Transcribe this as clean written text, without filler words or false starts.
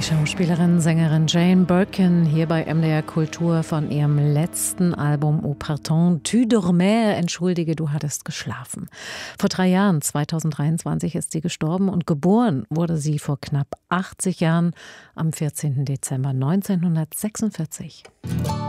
Schauspielerin, Sängerin Jane Birkin hier bei MDR Kultur von ihrem letzten Album Au Printemps. Tu dormais, entschuldige, du hattest geschlafen. Vor 3 Jahren, 2023, ist sie gestorben und geboren wurde sie vor knapp 80 Jahren am 14. Dezember 1946.